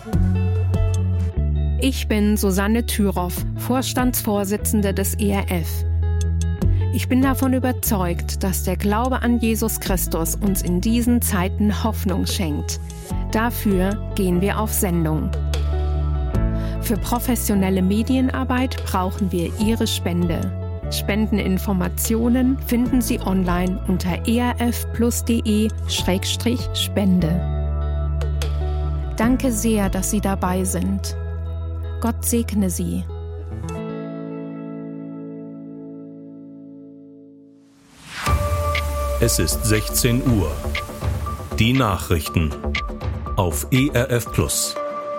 Ich bin Susanne Thüroff, Vorstandsvorsitzende des ERF. Ich bin davon überzeugt, dass der Glaube an Jesus Christus uns in diesen Zeiten Hoffnung schenkt. Dafür gehen wir auf Sendung. Für professionelle Medienarbeit brauchen wir Ihre Spende. Spendeninformationen finden Sie online unter erfplus.de/spende. Danke sehr, dass Sie dabei sind. Gott segne Sie. Es ist 16 Uhr. Die Nachrichten auf ERF Plus.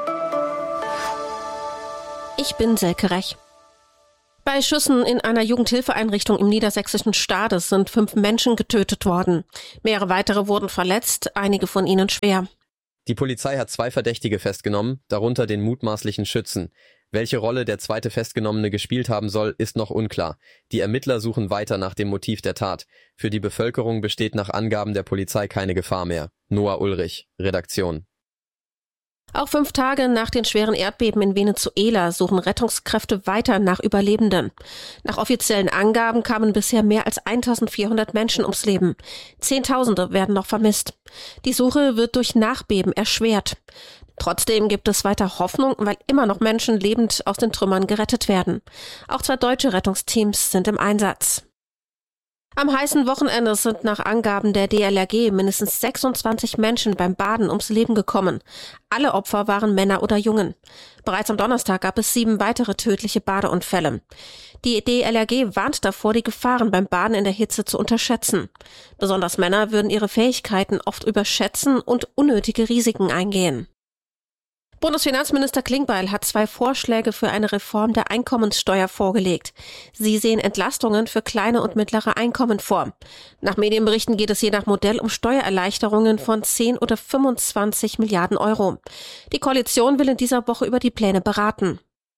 Ich bin Selke Rech. Bei Schüssen in einer Jugendhilfeeinrichtung im niedersächsischen Stades sind 5 Menschen getötet worden. Mehrere weitere wurden verletzt, einige von ihnen schwer. Die Polizei hat 2 Verdächtige festgenommen, darunter den mutmaßlichen Schützen. Welche Rolle der zweite Festgenommene gespielt haben soll, ist noch unklar. Die Ermittler suchen weiter nach dem Motiv der Tat. Für die Bevölkerung besteht nach Angaben der Polizei keine Gefahr mehr. Noah Ulrich, Redaktion. Auch 5 Tage nach den schweren Erdbeben in Venezuela suchen Rettungskräfte weiter nach Überlebenden. Nach offiziellen Angaben kamen bisher mehr als 1400 Menschen ums Leben. Zehntausende werden noch vermisst. Die Suche wird durch Nachbeben erschwert. Trotzdem gibt es weiter Hoffnung, weil immer noch Menschen lebend aus den Trümmern gerettet werden. Auch 2 deutsche Rettungsteams sind im Einsatz. Am heißen Wochenende sind nach Angaben der DLRG mindestens 26 Menschen beim Baden ums Leben gekommen. Alle Opfer waren Männer oder Jungen. Bereits am Donnerstag gab es 7 weitere tödliche Badeunfälle. Die DLRG warnt davor, die Gefahren beim Baden in der Hitze zu unterschätzen. Besonders Männer würden ihre Fähigkeiten oft überschätzen und unnötige Risiken eingehen. Bundesfinanzminister Klingbeil hat 2 Vorschläge für eine Reform der Einkommenssteuer vorgelegt. Sie sehen Entlastungen für kleine und mittlere Einkommen vor. Nach Medienberichten geht es je nach Modell um Steuererleichterungen von 10 oder 25 Milliarden Euro. Die Koalition will in dieser Woche über die Pläne beraten.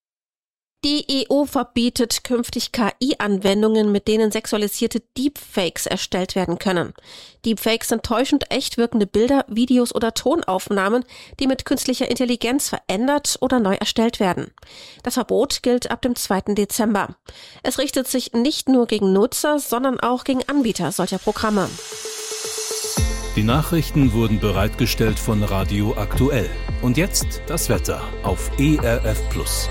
Die EU verbietet künftig KI-Anwendungen, mit denen sexualisierte Deepfakes erstellt werden können. Deepfakes sind täuschend echt wirkende Bilder, Videos oder Tonaufnahmen, die mit künstlicher Intelligenz verändert oder neu erstellt werden. Das Verbot gilt ab dem 2. Dezember. Es richtet sich nicht nur gegen Nutzer, sondern auch gegen Anbieter solcher Programme. Die Nachrichten wurden bereitgestellt von Radio Aktuell. Und jetzt das Wetter auf ERF Plus.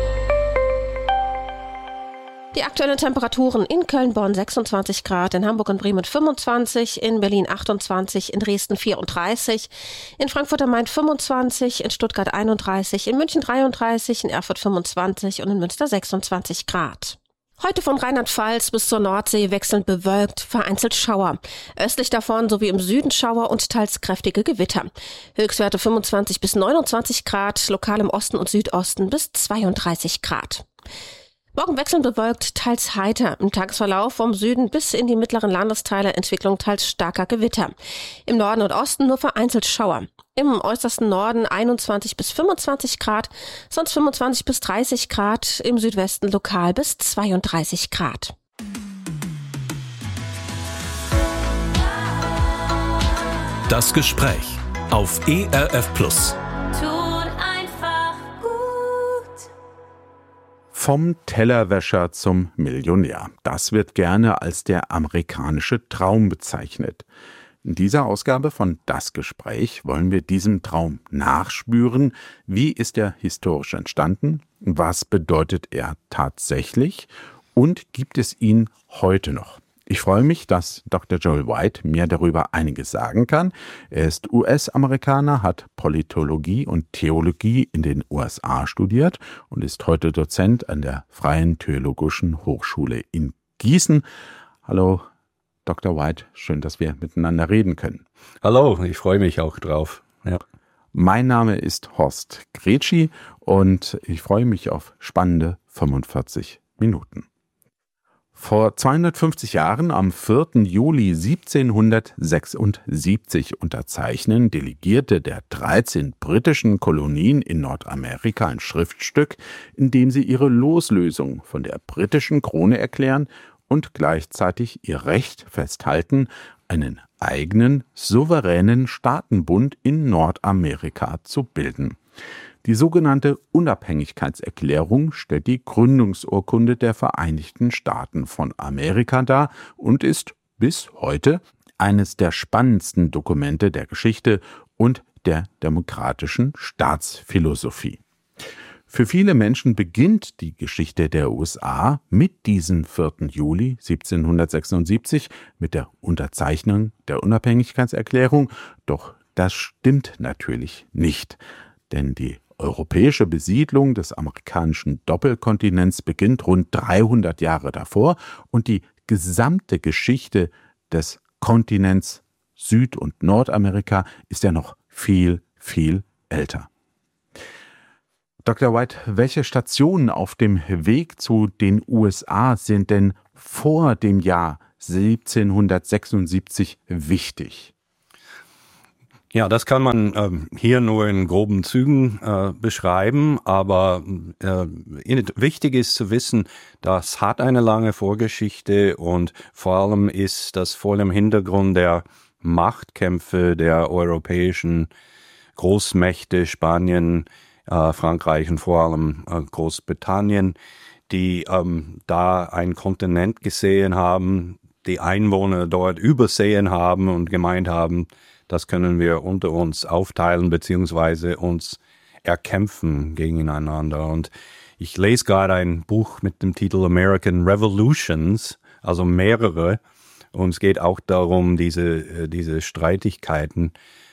Die aktuellen Temperaturen in Köln, Bonn 26 Grad, in Hamburg und Bremen 25, in Berlin 28, in Dresden 34, in Frankfurt am Main 25, in Stuttgart 31, in München 33, in Erfurt 25 und in Münster 26 Grad. Heute von Rheinland-Pfalz bis zur Nordsee wechselnd bewölkt, vereinzelt Schauer. Östlich davon sowie im Süden Schauer und teils kräftige Gewitter. Höchstwerte 25 bis 29 Grad, lokal im Osten und Südosten bis 32 Grad. Morgen wechselnd bewölkt, teils heiter. Im Tagesverlauf vom Süden bis in die mittleren Landesteile Entwicklung teils starker Gewitter. Im Norden und Osten nur vereinzelt Schauer. Im äußersten Norden 21 bis 25 Grad, sonst 25 bis 30 Grad, im Südwesten lokal bis 32 Grad. Das Gespräch auf ERF Plus. Vom Tellerwäscher zum Millionär. Das wird gerne als der amerikanische Traum bezeichnet. In dieser Ausgabe von Das Gespräch wollen wir diesem Traum nachspüren. Wie ist er historisch entstanden? Was bedeutet er tatsächlich? Und gibt es ihn heute noch? Ich freue mich, dass Dr. Joel White mir darüber einiges sagen kann. Er ist US-Amerikaner, hat Politologie und Theologie in den USA studiert und ist heute Dozent an der Freien Theologischen Hochschule in Gießen. Hallo, Dr. White, schön, dass wir miteinander reden können. Hallo, ich freue mich auch drauf. Ja. Mein Name ist Horst Gretschi und ich freue mich auf spannende 45 Minuten. Vor 250 Jahren, am 4. Juli 1776 unterzeichnen Delegierte der 13 britischen Kolonien in Nordamerika ein Schriftstück, in dem sie ihre Loslösung von der britischen Krone erklären und gleichzeitig ihr Recht festhalten, einen eigenen, souveränen Staatenbund in Nordamerika zu bilden. Die sogenannte Unabhängigkeitserklärung stellt die Gründungsurkunde der Vereinigten Staaten von Amerika dar und ist bis heute eines der spannendsten Dokumente der Geschichte und der demokratischen Staatsphilosophie. Für viele Menschen beginnt die Geschichte der USA mit diesem 4. Juli 1776, mit der Unterzeichnung der Unabhängigkeitserklärung. Doch das stimmt natürlich nicht, denn die europäische Besiedlung des amerikanischen Doppelkontinents beginnt rund 300 Jahre davor und die gesamte Geschichte des Kontinents Süd- und Nordamerika ist ja noch viel, viel älter. Dr. White, welche Stationen auf dem Weg zu den USA sind denn vor dem Jahr 1776 wichtig? Ja, das kann man hier nur in groben Zügen beschreiben, aber wichtig ist zu wissen, das hat eine lange Vorgeschichte und vor allem ist das vor dem Hintergrund der Machtkämpfe der europäischen Großmächte, Spanien, Frankreich und vor allem Großbritannien, die da einen Kontinent gesehen haben, die Einwohner dort übersehen haben und gemeint haben, das können wir unter uns aufteilen bzw. uns erkämpfen gegeneinander. Und ich lese gerade ein Buch mit dem Titel American Revolutions, also mehrere, und es geht auch darum, diese Streitigkeiten.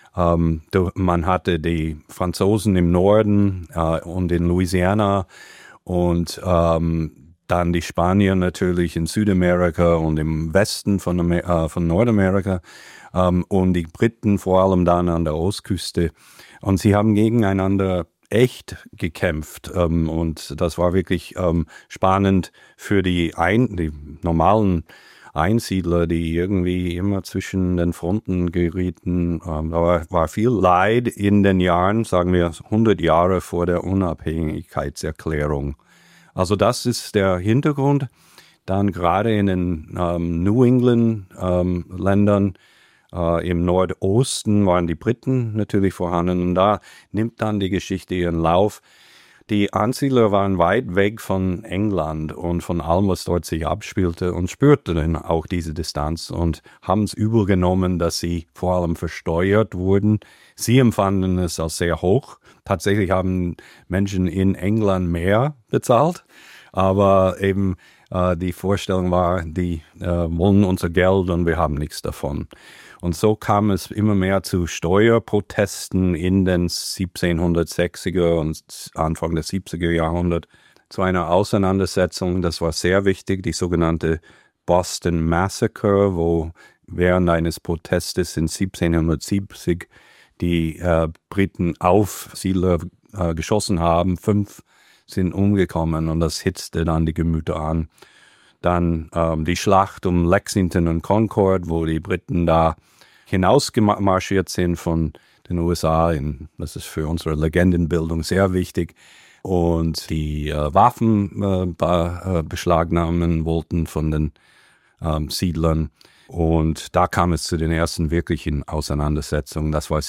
Man hatte die Franzosen im Norden und in Louisiana und dann die Spanier natürlich in Südamerika und im Westen von Nordamerika und die Briten vor allem dann an der Ostküste. Und sie haben gegeneinander echt gekämpft und das war wirklich spannend für die normalen Einsiedler, die irgendwie immer zwischen den Fronten gerieten. Da war viel Leid in den Jahren, sagen wir 100 Jahre vor der Unabhängigkeitserklärung. Also das ist der Hintergrund. Dann gerade in den New England Ländern im Nordosten waren die Briten natürlich vorhanden und da nimmt dann die Geschichte ihren Lauf. Die Ansiedler waren weit weg von England und von allem, was dort sich abspielte und spürten dann auch diese Distanz und haben es übergenommen, dass sie vor allem versteuert wurden. Sie empfanden es als sehr hoch. Tatsächlich haben Menschen in England mehr bezahlt, aber eben die Vorstellung war, die wollen unser Geld und wir haben nichts davon. Und so kam es immer mehr zu Steuerprotesten in den 1760er und Anfang des 70er Jahrhunderts, zu einer Auseinandersetzung, das war sehr wichtig, die sogenannte Boston Massacre, wo während eines Protestes in 1770 die Briten auf Siedler geschossen haben, 5 sind umgekommen und das hitzte dann die Gemüter an. Dann die Schlacht um Lexington und Concord, wo die Briten da hinausgemarschiert sind von den USA. Das ist für unsere Legendenbildung sehr wichtig. Und die Waffen beschlagnahmen wollten von den Siedlern. Und da kam es zu den ersten wirklichen Auseinandersetzungen. Das war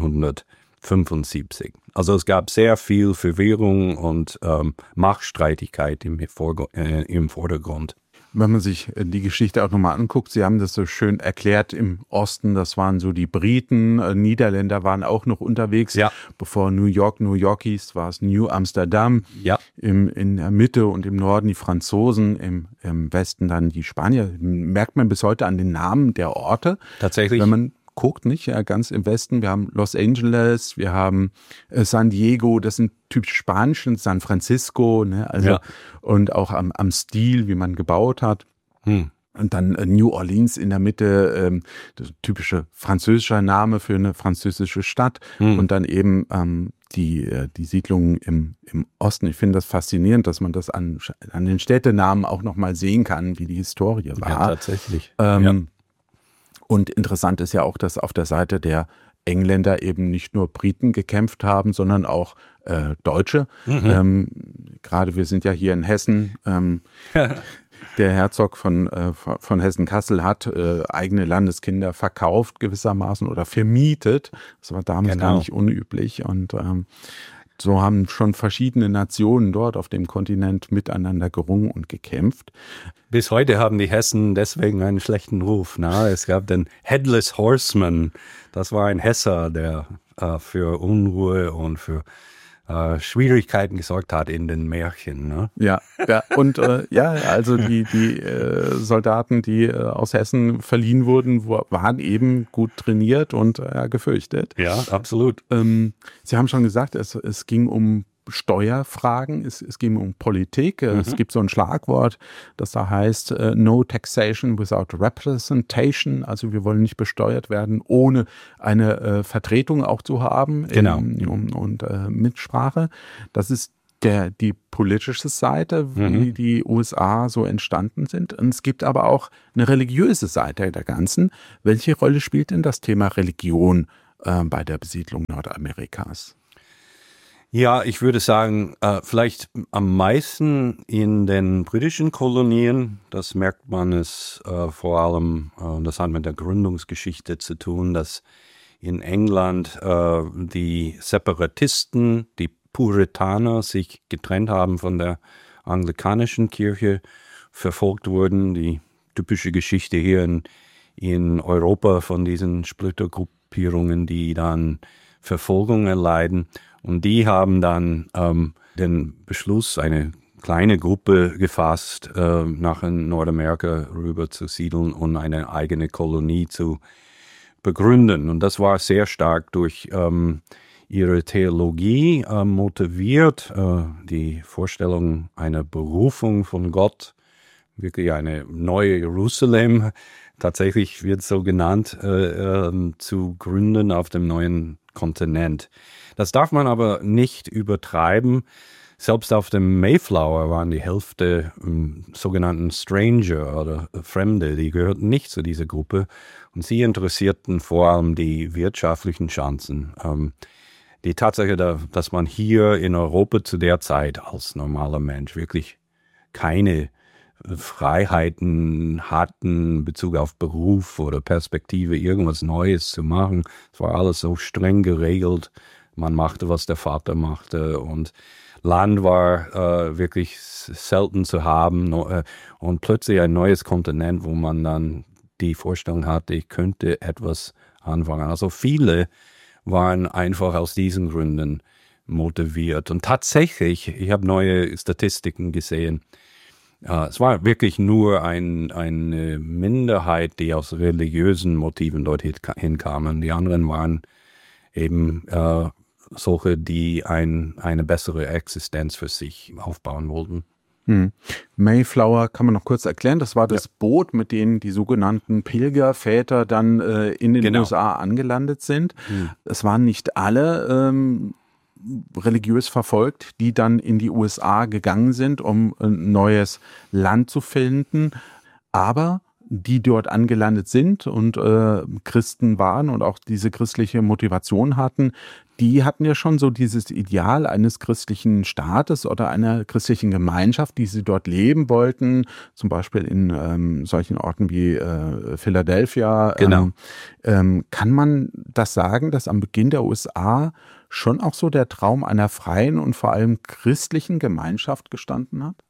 1775. Also es gab sehr viel Verwirrung und Machtstreitigkeit im Vordergrund. Wenn man sich die Geschichte auch nochmal anguckt, Sie haben das so schön erklärt, im Osten, das waren so die Briten, Niederländer waren auch noch unterwegs. Ja. Bevor New York New York hieß, war es New Amsterdam. Ja. In der Mitte und im Norden die Franzosen, im Westen dann die Spanier. Merkt man bis heute an den Namen der Orte. Tatsächlich. Wenn man guckt, nicht? Ja, ganz im Westen. Wir haben Los Angeles, wir haben San Diego, das sind typisch spanisch, San Francisco, ne? Also, ja. Und auch am Stil, wie man gebaut hat. Und dann New Orleans in der Mitte, das typische französischer Name für eine französische Stadt. Und dann eben die Siedlungen im Osten. Ich finde das faszinierend, dass man das an den Städtenamen auch nochmal sehen kann, wie die Historie war. Ja, tatsächlich. Ja. Und interessant ist ja auch, dass auf der Seite der Engländer eben nicht nur Briten gekämpft haben, sondern auch Deutsche. Gerade wir sind ja hier in Hessen. Der Herzog von Hessen-Kassel hat eigene Landeskinder verkauft gewissermaßen oder vermietet. Das war damals gar nicht unüblich. Und so haben schon verschiedene Nationen dort auf dem Kontinent miteinander gerungen und gekämpft. Bis heute haben die Hessen deswegen einen schlechten Ruf. Es gab den Headless Horseman. Das war ein Hesser, der für Unruhe und für Schwierigkeiten gesorgt hat in den Märchen. Ne? Ja, und also die Soldaten, die aus Hessen verliehen wurden, waren eben gut trainiert und gefürchtet. Ja, absolut. Sie haben schon gesagt, es ging um Steuerfragen, es ging um Politik. Es gibt so ein Schlagwort, das da heißt No taxation without representation. Also wir wollen nicht besteuert werden, ohne eine Vertretung auch zu haben. Genau. Und Mitsprache. Das ist die politische Seite, wie die USA so entstanden sind. Und es gibt aber auch eine religiöse Seite der Ganzen. Welche Rolle spielt denn das Thema Religion bei der Besiedlung Nordamerikas? Ja, ich würde sagen, vielleicht am meisten in den britischen Kolonien. Das merkt man es vor allem, das hat mit der Gründungsgeschichte zu tun, dass in England die Separatisten, die Puritaner sich getrennt haben von der anglikanischen Kirche, verfolgt wurden. Die typische Geschichte hier in Europa von diesen Splittergruppierungen, die dann Verfolgung erleiden. Und die haben dann den Beschluss, eine kleine Gruppe gefasst, nach Nordamerika rüber zu siedeln und eine eigene Kolonie zu begründen. Und das war sehr stark durch ihre Theologie motiviert, die Vorstellung einer Berufung von Gott, wirklich eine neue Jerusalem, tatsächlich wird so genannt, zu gründen auf dem neuen Kontinent. Das darf man aber nicht übertreiben. Selbst auf dem Mayflower waren die Hälfte sogenannten Stranger oder Fremde, die gehörten nicht zu dieser Gruppe. Und sie interessierten vor allem die wirtschaftlichen Chancen. Die Tatsache, dass man hier in Europa zu der Zeit als normaler Mensch wirklich keine Freiheiten hatten in Bezug auf Beruf oder Perspektive, irgendwas Neues zu machen. Es war alles so streng geregelt. Man machte, was der Vater machte, und Land war wirklich selten zu haben. Und plötzlich ein neues Kontinent, wo man dann die Vorstellung hatte, ich könnte etwas anfangen. Also viele waren einfach aus diesen Gründen motiviert. Und tatsächlich, ich habe neue Statistiken gesehen, es war wirklich nur eine Minderheit, die aus religiösen Motiven dort hinkamen. Die anderen waren eben solche, die eine bessere Existenz für sich aufbauen wollten. Mayflower kann man noch kurz erklären. Das war das Boot, mit dem die sogenannten Pilgerväter dann in den USA angelandet sind. Es waren nicht alle religiös verfolgt, die dann in die USA gegangen sind, um ein neues Land zu finden. Aber die dort angelandet sind und Christen waren und auch diese christliche Motivation hatten, die hatten ja schon so dieses Ideal eines christlichen Staates oder einer christlichen Gemeinschaft, die sie dort leben wollten, zum Beispiel in solchen Orten wie Philadelphia. Genau. Kann man das sagen, dass am Beginn der USA schon auch so der Traum einer freien und vor allem christlichen Gemeinschaft gestanden hat?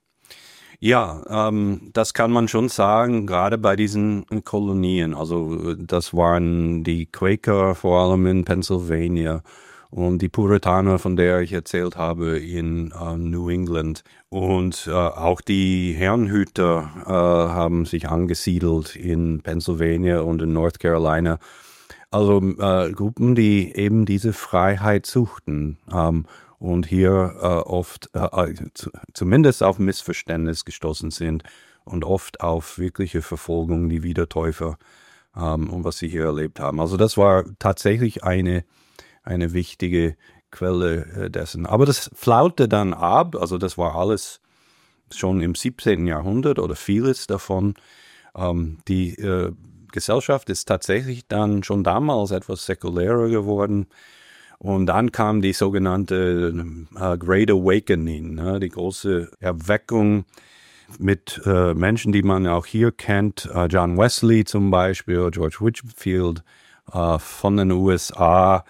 Ja, das kann man schon sagen, gerade bei diesen Kolonien. Also das waren die Quaker vor allem in Pennsylvania und die Puritaner, von der ich erzählt habe, in New England. Und auch die Herrenhüter haben sich angesiedelt in Pennsylvania und in North Carolina. Also Gruppen, die eben diese Freiheit suchten. Und hier oft zumindest auf Missverständnis gestoßen sind und oft auf wirkliche Verfolgung, die Wiedertäufer und was sie hier erlebt haben. Also das war tatsächlich eine wichtige Quelle dessen. Aber das flaute dann ab, also das war alles schon im 17. Jahrhundert oder vieles davon. Die Gesellschaft ist tatsächlich dann schon damals etwas säkulärer geworden. Und dann kam die sogenannte Great Awakening, die große Erweckung mit Menschen, die man auch hier kennt, John Wesley zum Beispiel, George Whitefield von den USA,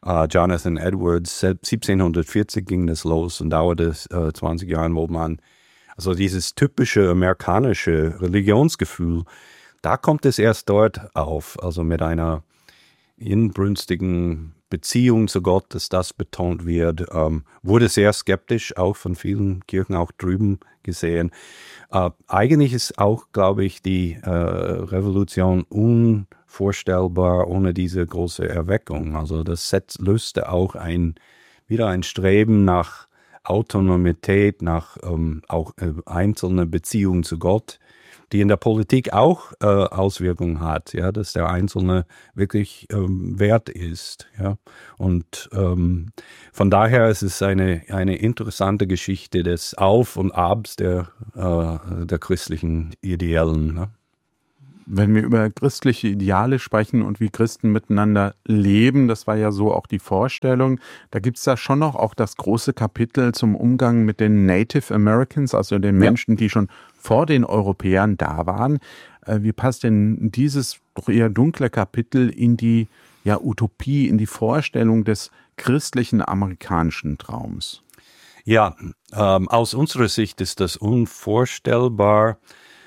Jonathan Edwards. 1740 ging das los und dauerte 20 Jahre, wo man, also dieses typische amerikanische Religionsgefühl, da kommt es erst dort auf, also mit einer inbrünstigen Beziehung zu Gott, dass das betont wird, wurde sehr skeptisch auch von vielen Kirchen auch drüben gesehen. Eigentlich ist auch, glaube ich, die Revolution unvorstellbar ohne diese große Erweckung. Also das löste auch wieder ein Streben nach Autonomität, nach auch einzelne Beziehungen zu Gott, die in der Politik auch Auswirkungen hat, ja, dass der Einzelne wirklich wert ist. Ja. Und von daher ist es eine interessante Geschichte des Auf und Abs der christlichen Idealen. Ne? Wenn wir über christliche Ideale sprechen und wie Christen miteinander leben, das war ja so auch die Vorstellung, da gibt es da schon noch auch das große Kapitel zum Umgang mit den Native Americans, also den Menschen, die schon vor den Europäern da waren. Wie passt denn dieses doch eher dunkle Kapitel in die Utopie, in die Vorstellung des christlichen amerikanischen Traums? Ja, aus unserer Sicht ist das unvorstellbar.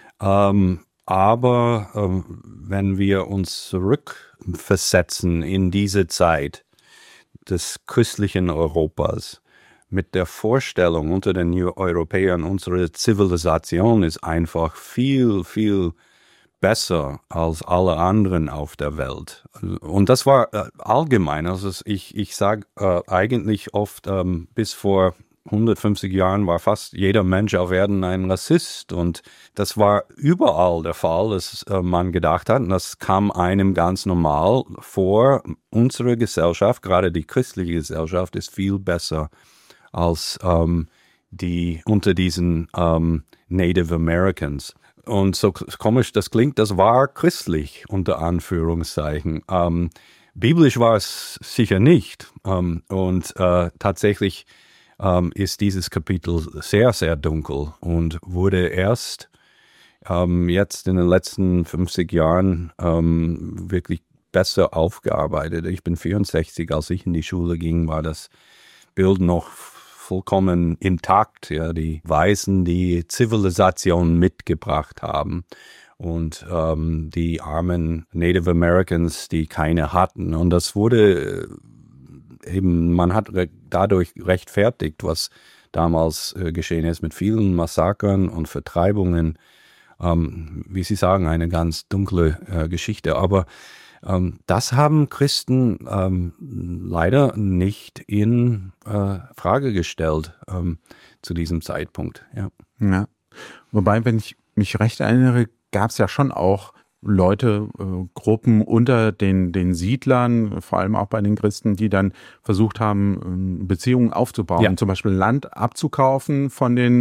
Aber wenn wir uns zurückversetzen in diese Zeit des christlichen Europas mit der Vorstellung unter den Europäern, unsere Zivilisation ist einfach viel, viel besser als alle anderen auf der Welt. Und das war allgemein. Also ich sage eigentlich oft, bis vor 150 Jahren war fast jeder Mensch auf Erden ein Rassist und das war überall der Fall, dass man gedacht hat, und das kam einem ganz normal vor, unsere Gesellschaft, gerade die christliche Gesellschaft, ist viel besser als die unter diesen Native Americans. Und so komisch das klingt, das war christlich, unter Anführungszeichen. Biblisch war es sicher nicht und tatsächlich ist dieses Kapitel sehr, sehr dunkel und wurde erst jetzt in den letzten 50 Jahren wirklich besser aufgearbeitet. Ich bin 64, als ich in die Schule ging, war das Bild noch vollkommen intakt. Ja, die Weißen, die Zivilisation mitgebracht haben und die armen Native Americans, die keine hatten. Und das wurde eben, man hat dadurch rechtfertigt, was damals geschehen ist mit vielen Massakern und Vertreibungen. Wie Sie sagen, eine ganz dunkle Geschichte. Aber das haben Christen leider nicht in Frage gestellt zu diesem Zeitpunkt. Ja. Wobei, wenn ich mich recht erinnere, gab es ja schon auch Leute, Gruppen unter den Siedlern, vor allem auch bei den Christen, die dann versucht haben, Beziehungen aufzubauen, zum Beispiel Land abzukaufen von den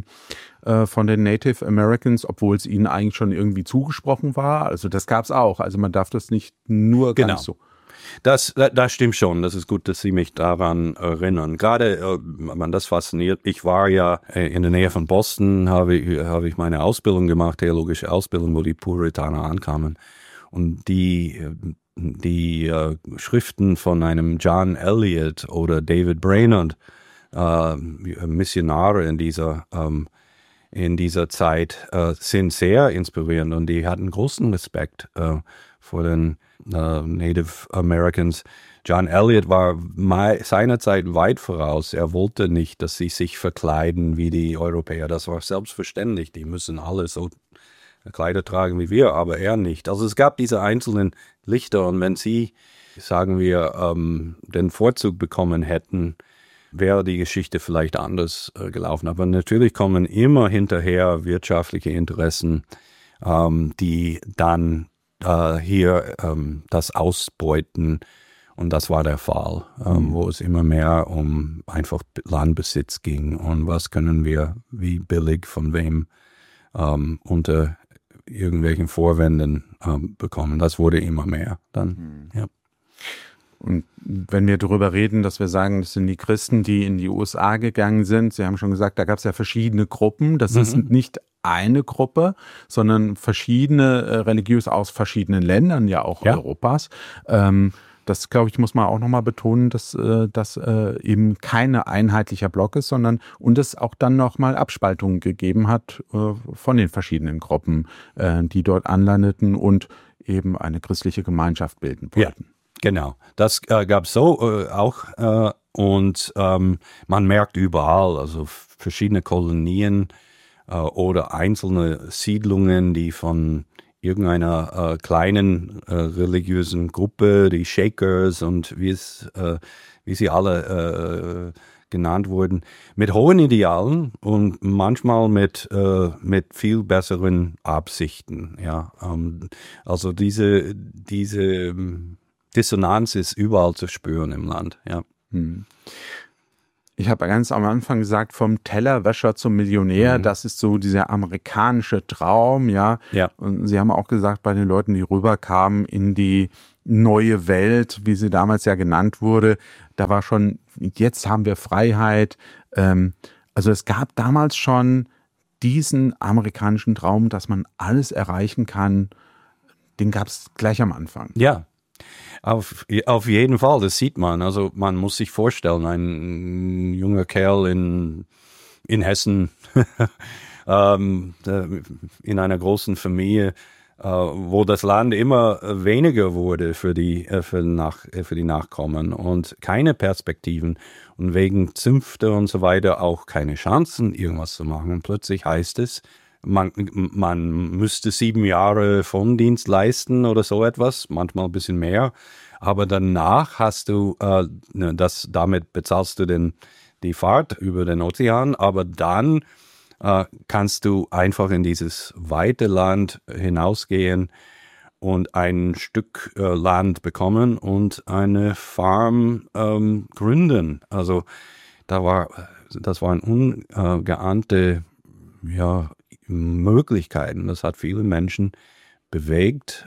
Native Americans, obwohl es ihnen eigentlich schon irgendwie zugesprochen war. Also das gab es auch. Also man darf das nicht nur ganz so. Das stimmt schon. Das ist gut, dass Sie mich daran erinnern. Gerade, man das fasziniert. Ich war ja in der Nähe von Boston, habe ich meine Ausbildung gemacht, theologische Ausbildung, wo die Puritaner ankamen. Und die Schriften von einem John Eliot oder David Brainerd, Missionare in dieser Zeit, sind sehr inspirierend und die hatten großen Respekt vor den Native Americans. John Eliot war seinerzeit weit voraus. Er wollte nicht, dass sie sich verkleiden wie die Europäer. Das war selbstverständlich. Die müssen alle so Kleider tragen wie wir, aber er nicht. Also es gab diese einzelnen Lichter und wenn sie, sagen wir, den Vorzug bekommen hätten, wäre die Geschichte vielleicht anders gelaufen. Aber natürlich kommen immer hinterher wirtschaftliche Interessen, die dann hier das ausbeuten. Und das war der Fall, wo es immer mehr um einfach Landbesitz ging. Und was können wir, wie billig, von wem unter irgendwelchen Vorwänden bekommen. Das wurde immer mehr dann, ja. Und wenn wir darüber reden, dass wir sagen, das sind die Christen, die in die USA gegangen sind, Sie haben schon gesagt, da gab es ja verschiedene Gruppen. Das ist nicht eine Gruppe, sondern verschiedene religiös aus verschiedenen Ländern, ja auch Europas. Das, glaube ich, muss man auch nochmal betonen, dass das eben kein einheitlicher Block ist, und es auch dann nochmal Abspaltungen gegeben hat von den verschiedenen Gruppen, die dort anlandeten und eben eine christliche Gemeinschaft bilden wollten. Ja, genau. Das gab es so auch und man merkt überall, also verschiedene Kolonien oder einzelne Siedlungen, die von irgendeiner kleinen religiösen Gruppe, die Shakers und wie sie alle genannt wurden, mit hohen Idealen und manchmal mit viel besseren Absichten. Ja, also diese Dissonanz ist überall zu spüren im Land. Ja. Ich habe ganz am Anfang gesagt, vom Tellerwäscher zum Millionär, das ist so dieser amerikanische Traum, ja. Und Sie haben auch gesagt, bei den Leuten, die rüberkamen in die neue Welt, wie sie damals ja genannt wurde, da war schon, jetzt haben wir Freiheit. Also es gab damals schon diesen amerikanischen Traum, dass man alles erreichen kann, den gab es gleich am Anfang. Ja. Auf jeden Fall, das sieht man. Also man muss sich vorstellen, ein junger Kerl in Hessen, in einer großen Familie, wo das Land immer weniger wurde für die Nachkommen und keine Perspektiven und wegen Zünfte und so weiter auch keine Chancen, irgendwas zu machen. Und plötzlich heißt es, man müsste 7 Jahre Frondienst leisten oder so etwas, manchmal ein bisschen mehr. Aber danach hast du, damit bezahlst du die Fahrt über den Ozean, aber dann kannst du einfach in dieses weite Land hinausgehen und ein Stück Land bekommen und eine Farm gründen. Also das waren ungeahnte Möglichkeiten. Das hat viele Menschen bewegt,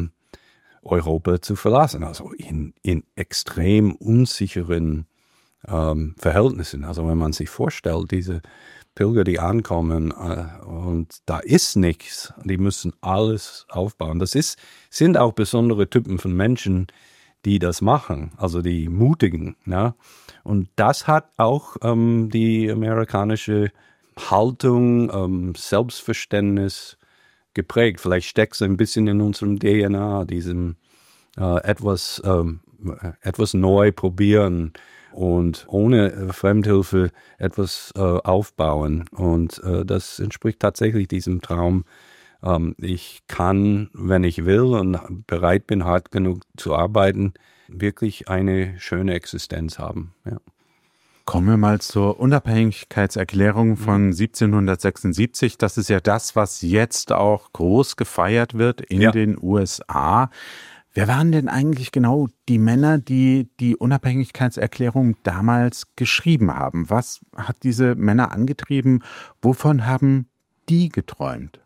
Europa zu verlassen. Also in extrem unsicheren Verhältnissen. Also wenn man sich vorstellt, diese Pilger, die ankommen und da ist nichts, die müssen alles aufbauen. Sind auch besondere Typen von Menschen, die das machen, also die Mutigen. Ja? Und das hat auch die amerikanische Haltung, Selbstverständnis geprägt. Vielleicht steckt es ein bisschen in unserem DNA, diesem etwas neu probieren und ohne Fremdhilfe etwas aufbauen. Und das entspricht tatsächlich diesem Traum. Ich kann, wenn ich will und bereit bin, hart genug zu arbeiten, wirklich eine schöne Existenz haben. Ja. Kommen wir mal zur Unabhängigkeitserklärung von 1776. Das ist ja das, was jetzt auch groß gefeiert wird in den USA. Wer waren denn eigentlich genau die Männer, die die Unabhängigkeitserklärung damals geschrieben haben? Was hat diese Männer angetrieben? Wovon haben die geträumt?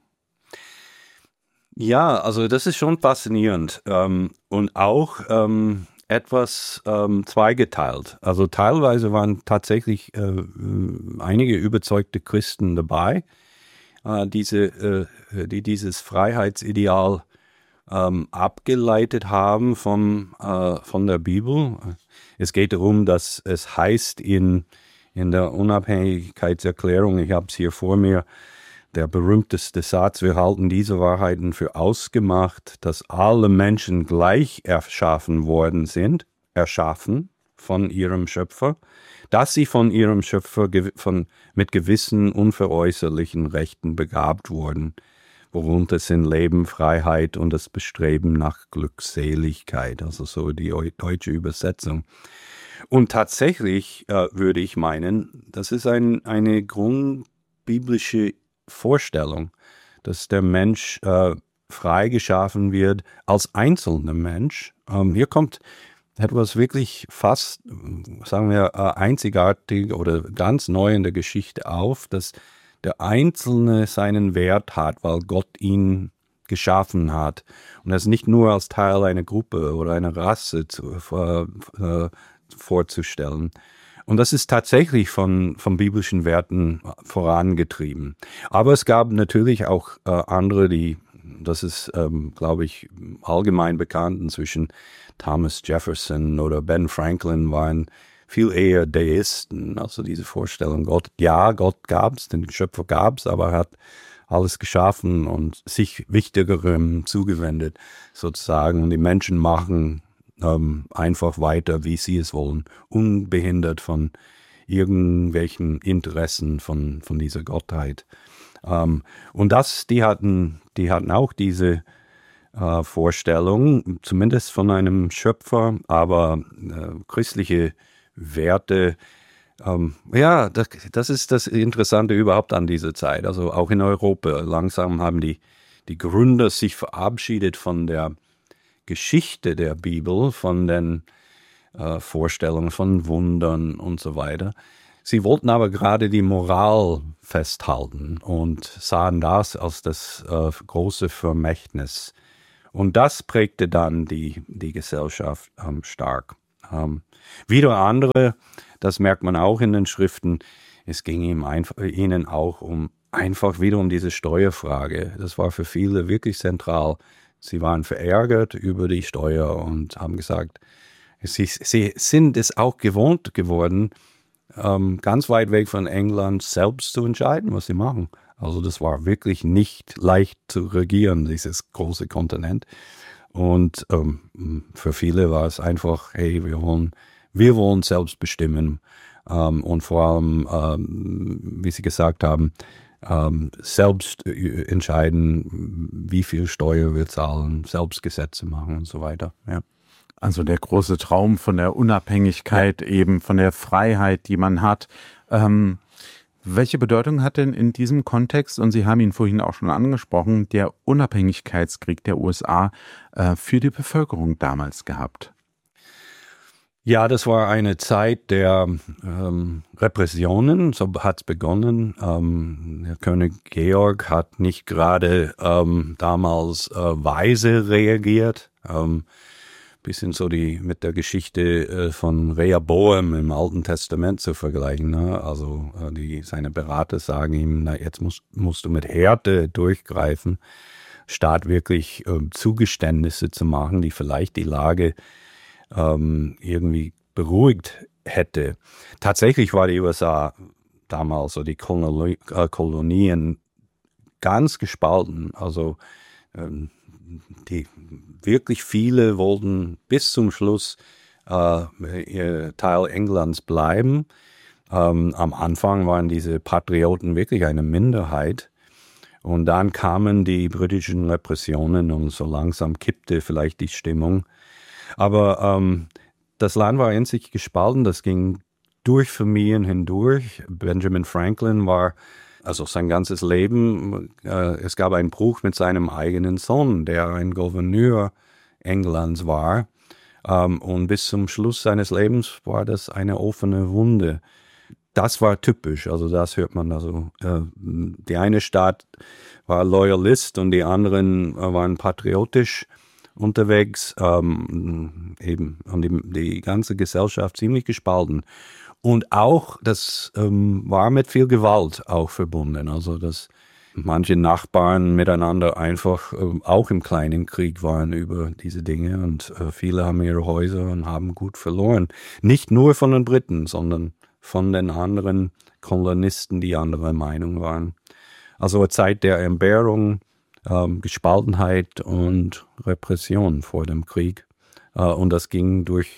Ja, also das ist schon faszinierend und auch etwas zweigeteilt. Also teilweise waren tatsächlich einige überzeugte Christen dabei, die dieses Freiheitsideal abgeleitet haben von der Bibel. Es geht darum, dass es heißt in der Unabhängigkeitserklärung, ich habe es hier vor mir, der berühmteste Satz, wir halten diese Wahrheiten für ausgemacht, dass alle Menschen gleich erschaffen worden sind, erschaffen von ihrem Schöpfer, dass sie von ihrem Schöpfer mit gewissen unveräußerlichen Rechten begabt wurden, worunter sind Leben, Freiheit und das Bestreben nach Glückseligkeit, also so die deutsche Übersetzung. Und tatsächlich würde ich meinen, das ist eine grundbiblische Vorstellung, dass der Mensch frei geschaffen wird als einzelner Mensch. Hier kommt etwas wirklich fast, sagen wir, einzigartig oder ganz neu in der Geschichte auf, dass der Einzelne seinen Wert hat, weil Gott ihn geschaffen hat. Und das nicht nur als Teil einer Gruppe oder einer Rasse vorzustellen. Und das ist tatsächlich von biblischen Werten vorangetrieben. Aber es gab natürlich auch andere, die Das ist, glaube ich, allgemein bekannt. Inzwischen Thomas Jefferson oder Ben Franklin waren viel eher Deisten. Also diese Vorstellung, Gott gab's, den Schöpfer gab's, aber er hat alles geschaffen und sich Wichtigerem zugewendet sozusagen. Und die Menschen machen einfach weiter, wie sie es wollen, unbehindert von irgendwelchen Interessen von dieser Gottheit. Und die hatten auch diese Vorstellung, zumindest von einem Schöpfer, aber christliche Werte, das ist das Interessante überhaupt an dieser Zeit. Also auch in Europa. Langsam haben die Gründer sich verabschiedet von der Geschichte der Bibel, von den Vorstellungen von Wundern und so weiter. Sie wollten aber gerade die Moral festhalten und sahen das als das große Vermächtnis. Und das prägte dann die Gesellschaft stark. Wieder andere, das merkt man auch in den Schriften, es ging ihnen auch einfach wieder um diese Steuerfrage. Das war für viele wirklich zentral. Sie waren verärgert über die Steuer und haben gesagt, sie sind es auch gewohnt geworden, ganz weit weg von England selbst zu entscheiden, was sie machen. Also das war wirklich nicht leicht zu regieren, dieses große Kontinent. Und für viele war es einfach, hey, wir wollen selbst bestimmen und vor allem, wie Sie gesagt haben, selbst entscheiden, wie viel Steuer wir zahlen, selbst Gesetze machen und so weiter. Ja. Also der große Traum von der Unabhängigkeit, eben von der Freiheit, die man hat. Welche Bedeutung hat denn in diesem Kontext, und Sie haben ihn vorhin auch schon angesprochen, der Unabhängigkeitskrieg der USA für die Bevölkerung damals gehabt? Ja, das war eine Zeit der Repressionen, so hat es begonnen. Der König Georg hat nicht gerade damals weise reagiert. Bisschen so mit der Geschichte von Rehoboam im Alten Testament zu vergleichen. Ne? Also seine Berater sagen ihm, jetzt musst du mit Härte durchgreifen, statt wirklich Zugeständnisse zu machen, die vielleicht die Lage irgendwie beruhigt hätte. Tatsächlich war die USA damals, so die Kolonien, ganz gespalten. Also wirklich viele wollten bis zum Schluss Teil Englands bleiben. Am Anfang waren diese Patrioten wirklich eine Minderheit. Und dann kamen die britischen Repressionen und so langsam kippte vielleicht die Stimmung. Aber das Land war in sich gespalten, das ging durch Familien hindurch. Benjamin Franklin war also sein ganzes Leben, es gab einen Bruch mit seinem eigenen Sohn, der ein Gouverneur Englands war. Und bis zum Schluss seines Lebens war das eine offene Wunde. Das war typisch, also das hört man. Also die eine Staat war Loyalist und die anderen waren patriotisch unterwegs. Eben und die ganze Gesellschaft ziemlich gespalten. Und auch, das war mit viel Gewalt auch verbunden. Also, dass manche Nachbarn miteinander einfach auch im kleinen Krieg waren über diese Dinge. Und viele haben ihre Häuser und haben gut verloren. Nicht nur von den Briten, sondern von den anderen Kolonisten, die anderer Meinung waren. Also eine Zeit der Entbehrung, Gespaltenheit und Repression vor dem Krieg. Und das ging durch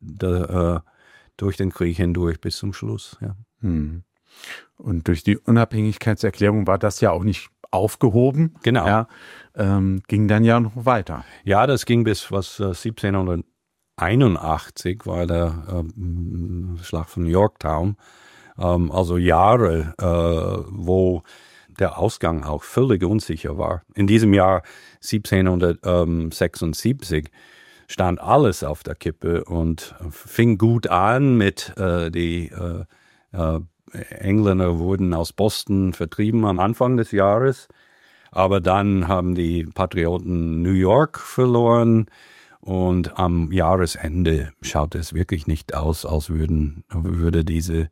den Krieg hindurch bis zum Schluss. Ja. Und durch die Unabhängigkeitserklärung war das ja auch nicht aufgehoben. Genau. Ja, ging dann ja noch weiter. Ja, das ging bis 1781 war der Schlacht von Yorktown. Also Jahre, wo der Ausgang auch völlig unsicher war. In diesem Jahr 1776 stand alles auf der Kippe und fing gut an mit die Engländer wurden aus Boston vertrieben am Anfang des Jahres, aber dann haben die Patrioten New York verloren und am Jahresende schaut es wirklich nicht aus, als würde diese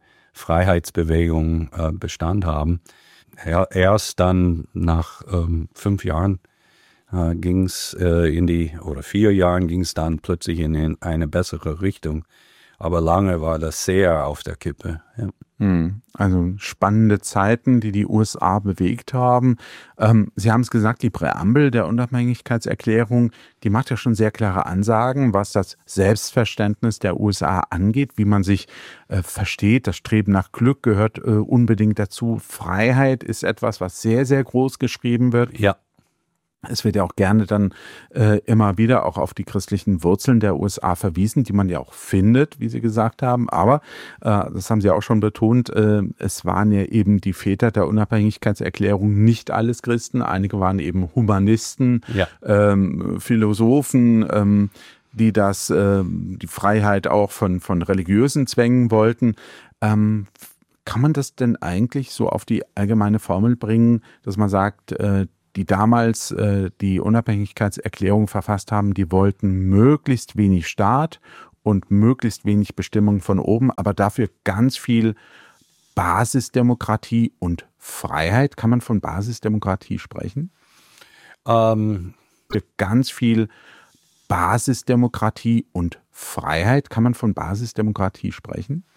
Freiheitsbewegung Bestand haben. Erst dann nach 5 Jahren ging es 4 Jahren ging es dann plötzlich in eine bessere Richtung. Aber lange war das sehr auf der Kippe. Ja. Also spannende Zeiten, die die USA bewegt haben. Sie haben es gesagt, die Präambel der Unabhängigkeitserklärung, die macht ja schon sehr klare Ansagen, was das Selbstverständnis der USA angeht, wie man sich versteht. Das Streben nach Glück gehört unbedingt dazu. Freiheit ist etwas, was sehr, sehr groß geschrieben wird. Ja. Es wird ja auch gerne dann immer wieder auch auf die christlichen Wurzeln der USA verwiesen, die man ja auch findet, wie Sie gesagt haben. Aber, das haben Sie auch schon betont, es waren ja eben die Väter der Unabhängigkeitserklärung nicht alles Christen. Einige waren eben Humanisten, ja. Philosophen, die die Freiheit auch von religiösen Zwängen wollten. Kann man das denn eigentlich so auf die allgemeine Formel bringen, dass man sagt, die damals die Unabhängigkeitserklärung verfasst haben, die wollten möglichst wenig Staat und möglichst wenig Bestimmung von oben, aber dafür ganz viel Basisdemokratie und Freiheit. Kann man von Basisdemokratie sprechen? Ganz viel Basisdemokratie und Freiheit. Kann man von Basisdemokratie sprechen?